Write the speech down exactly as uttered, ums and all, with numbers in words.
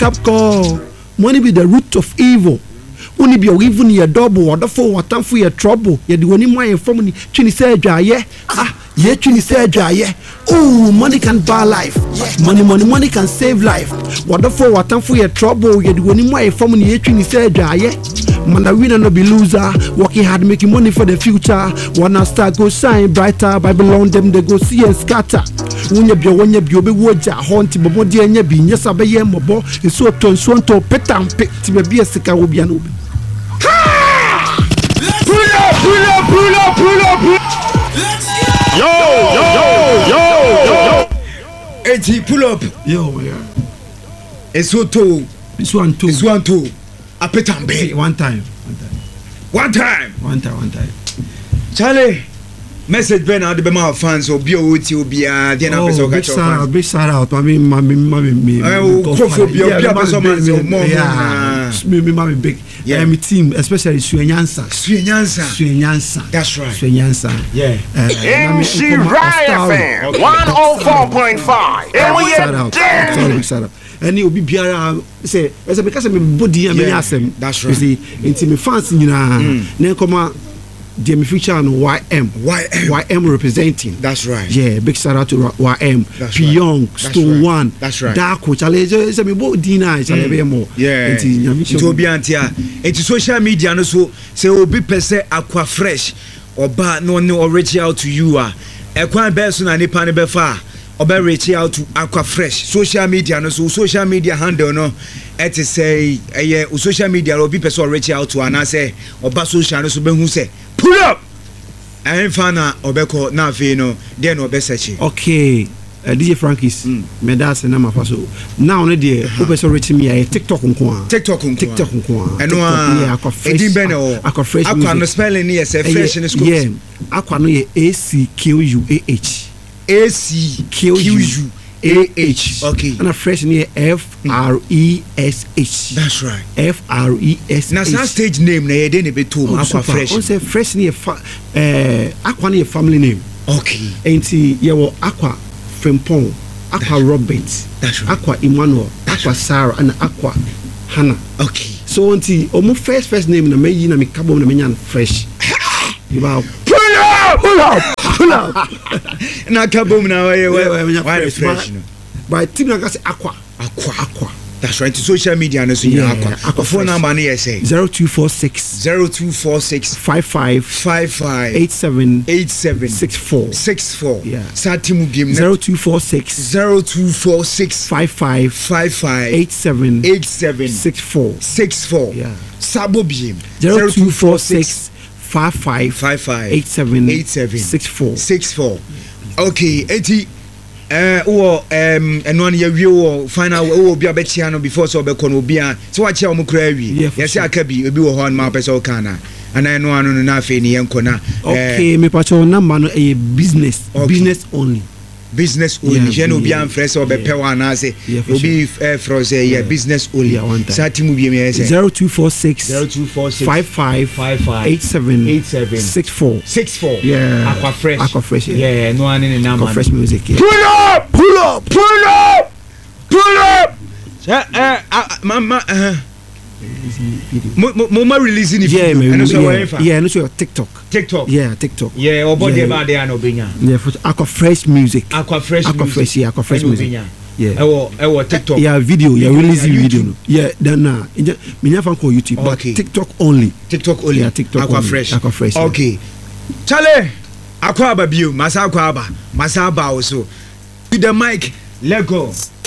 wake up call. Money be the root of evil. Only be even your double or the four what time for your trouble. You do any more from the Chini Serja, yeah. Ah, yeah, Chini Serja, yeah. Oh, money can buy life. Money, money, money can save life. What the four what time for your trouble. You do any more from the Chini Serja, yeah. Man, the winner no be loser. Working hard, making money for the future. Wanna start go shine brighter. Babylon them they go see and scatter. When you be when you be obe woja haunty, but more dear you be yes abe ye mobo. It's so ton so to petam pet to be a sika will be an obi. Pull up, pull up, pull up, pull up, pull up. Yo, yo, yo, yo, yo. Eighty pull up. Yo, yeah. It's so tall. It's one two. It's one two. A petambe. One time. One time. One time. One time. Charlie. Message Ben out the Bema fans or B O T O B A. Then I oh, big shout out, big shout out. I mean, mommy, mommy, me. Oh, Crofobia, me, me, mommy, big. Yeah, my team, especially Suenyansa. Suenyansa. Suenyansa. That's right. Suenyansa. Yeah. M C Ryan F M one oh four point five. And we are sorry, shout out. And you be biara say, as a because me body and me asem. That's right. You see, into me fans, you know, then come the future and Y M. Y M. Y M representing. That's right. Yeah, big shout out to Y M. That's Pyong, right. Stone right. One. That's right. Darko, challenge. Say me both Dina, challenge more. Yeah. It will be antia. It's social media no so say obi pese aqua fresh or ba no no reach out to you ah. E kwan be so na nipa ne be fa. Oba reach out to aqua fresh. Social media no so social media handle no. Et say eh social media obi pese reach out to ana say oba social no so be hu say pull up. And fana obeko na fe no dey no obesechi. Okay. Uh, D J Frankis, mm. me that's na ma faso. Now no dey who person reach me a TikTok nko. TikTok nko. TikTok nko. Eno yeah, akwa fresh. Edin be no. Akwa fresh. Akwa no spelling ni yes fresh in school. Yeah. Akwa no ye A C Q U A H. A C Q U A H. Okay. And a fresh near F R E S H. That's right. F R E S H. Now some stage name na ye dey ne be to Aqua fresh. On say fresh near eh Aqua near family name. Okay. Enti ye wo Aqua Frimpong, Aqua Robert, that's right. Aqua Emmanuel, that's Aqua right. Sarah, and Aqua Hannah. Okay. So until omo first first name na me yi na me kabo na me nyan fresh. You bow. Pull up, pull up, pull up. Na kabo na we we why fresh. But team na say Aqua, Aqua, Aqua. That's right. To social media no so yeah, Aqua. Aqua phone number na say zero two four six zero two four six five five five five eight seven eight seven six four six four. Yeah. Satimu game zero two four six zero two four six five five five five eight seven eight seven six four six four. Yeah. Sabo game zero two four six five five five five eight seven eight seven six four six four. Okay, eighty. Eh wo um eno an ye wie wo final wo obi abetia no before so be kono obi a so wa chia o mukra awi yes aka bi obi wo ho ma pese o kana ana eno anu no na afi ni yenko na okay me pacho number no a business okay. business only business only je no obi an fresh o be pe wa na say obi eh fro say yeah business only sati mu bi me say zero two four six zero two four six five five five five eight seven eight seven six four six four. Yeah. Aqua fresh. Aqua fresh. Yeah, yeah no an in number. Aqua fresh music. Yeah. Pull up, pull up, pull up, pull up. Eh eh mama eh Mo mo releasing it. Yeah, me. Yeah, yeah, no so TikTok. TikTok. Yeah, TikTok. Yeah, obo dey ba dey an obenya. Yeah, for Aqua fresh music. Aqua fresh. Aqua fresh, yeah, Aqua fresh music. Yeah. Ewo ewo TikTok. Yeah, video, yeah, releasing video. No. Yeah, then na me never call YouTube, but TikTok only. TikTok only. Yeah, TikTok. Aqua fresh. Aqua fresh. Okay. Charlie, Aqua aba bio, masa Aqua aba, masa aba also. To the mic, let go.